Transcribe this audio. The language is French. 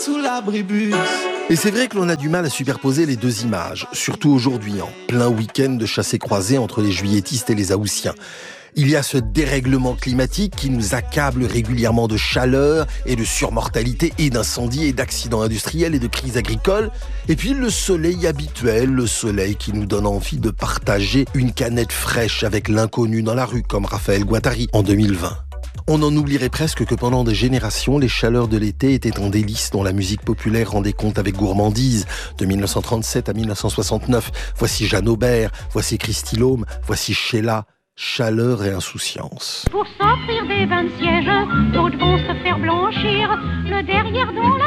sous l'abribus. Et c'est vrai que l'on a du mal à superposer les deux images, surtout aujourd'hui, en plein week-end de chassé-croisé entre les juilletistes et les haussiens. Il y a ce dérèglement climatique qui nous accable régulièrement de chaleur et de surmortalité et d'incendies et d'accidents industriels et de crises agricoles. Et puis le soleil habituel, le soleil qui nous donne envie de partager une canette fraîche avec l'inconnu dans la rue, comme Raphaël Guattari en 2020. On en oublierait presque que pendant des générations, les chaleurs de l'été étaient un délice dont la musique populaire rendait compte avec gourmandise. De 1937 à 1969, voici Jeanne Aubert, voici Christy Lôme, voici Sheila. Chaleur et insouciance. Pour s'offrir des bains de siège, d'autres vont se faire blanchir le derrière dans la